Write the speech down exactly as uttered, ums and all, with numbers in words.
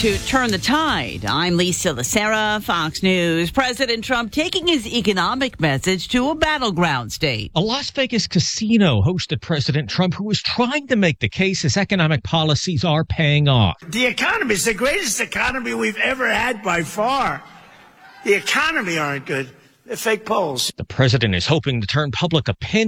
to Turn the Tide. I'm Lisa Lacera, Fox News. President Trump taking his economic message to a battleground state. A Las Vegas casino hosted President Trump, who was trying to make the case his economic policies are paying off. The economy is the greatest economy we've ever had by far. The economy aren't good. They're fake polls. The president is hoping to turn public opinion